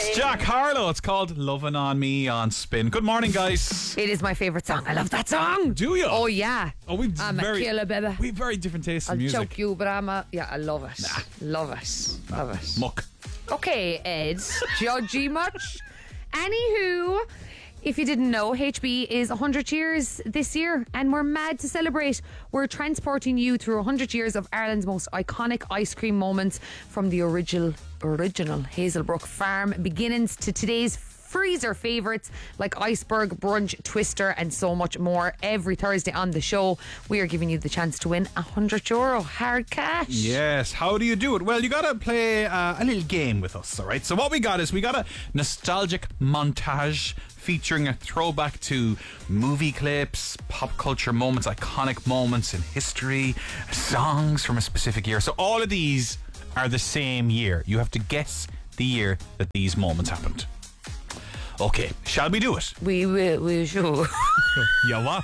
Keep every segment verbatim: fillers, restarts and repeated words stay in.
It's Jack Harlow. It's called Lovin' On Me on Spin. Good morning, guys. It is my favourite song. I love that song. Do you? Oh, yeah. Oh, we've I'm very, a killer, baby. We've very different tastes in I'll music. choke you, but I'm a... Yeah, I love it. Nah. Love it. Love it. Muck. Okay, Ed. Judgy much? Anywho, if you didn't know, H B is one hundred years this year and we're mad to celebrate. We're transporting you through one hundred years of Ireland's most iconic ice cream moments, from the original original Hazelbrook Farm beginnings to today's freezer favourites like Iceberg, Brunch, Twister and so much more. Every Thursday on the show we are giving you the chance to win one hundred euro hard cash. Yes, how do you do it? Well, you gotta play uh, a little game with us, alright? So what we got is we got a nostalgic montage featuring a throwback to movie clips, pop culture moments, iconic moments in history, songs from a specific year. So all of these are the same year. You have to guess the year that these moments happened. Okay, shall we do it? We will, we sure. Yeah, what?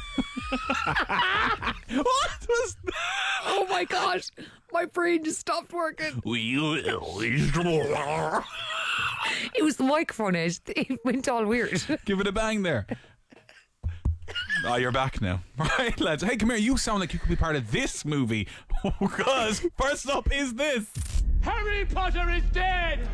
What was that? Oh my gosh, my brain just stopped working. We will. It was the microphone edge. It went all weird. Give it a bang there. Oh, you're back now. Right, lads. Hey, come here. You sound like you could be part of this movie. Because first up is this. Harry Potter is dead!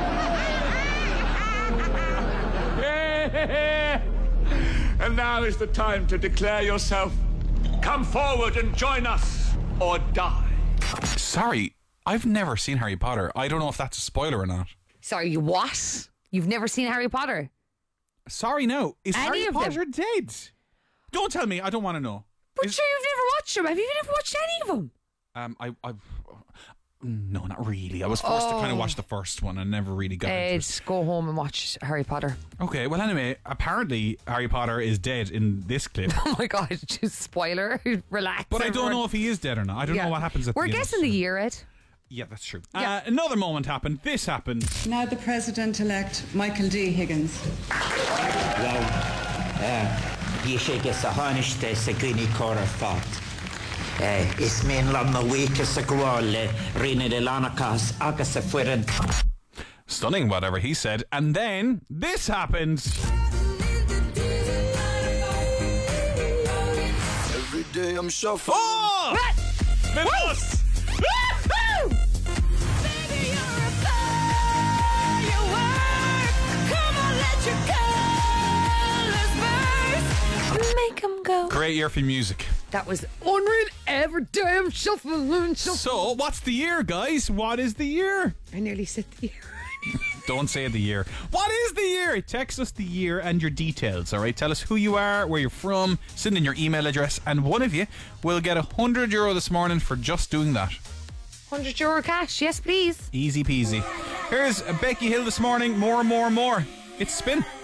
And now is the time to declare yourself. Come forward and join us, or die. Sorry, I've never seen Harry Potter. I don't know if that's a spoiler or not. Sorry, what? You've never seen Harry Potter? Sorry, no. Is Any Harry of Potter them? dead? Don't tell me. I don't want to know. But Is- sure, you've never watched them. Have you never watched any of them? Um, I, I, no, not really. I was forced to kind of Oh. watch the first one and never really got into Ed, it. go home and watch Harry Potter. Okay, well, anyway, apparently Harry Potter is dead in this clip. Oh my God, just spoiler. Relax. But I don't everyone. know if he is dead or not. I don't Yeah. know what happens at We're the end. guessing the year, Ed. Yeah, that's true. Yeah. Uh, another moment happened. This happened. Now the President-elect, Michael D. Higgins. Well, bhí sé gus a tháinisce sa gcuine córa fat. Is mín lam na bhuíochas a gháil le riine de lánachas agus a fuireann. Stunning, whatever he said. And then this happened. Every day I'm shuffling. Oh! Vamos! Make 'em go. Great year for music. That was unreal. Every damn shuffling, shuffling. So, what's the year, guys? What is the year? I nearly said the year. Don't say the year. What is the year? Text us the year and your details, all right? Tell us who you are, where you're from, send in your email address, and one of you will get a hundred euro this morning for just doing that. one hundred euro cash. Yes, please. Easy peasy. Here's Becky Hill this morning. More, more, more. It's Spin.